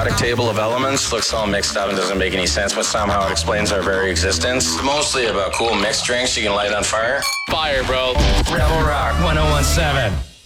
periodic table of elements looks all mixed up and doesn't make any sense, but somehow it explains our very existence. It's mostly about cool mixed drinks you can light on fire. Fire, bro. Rebel Rock 1017.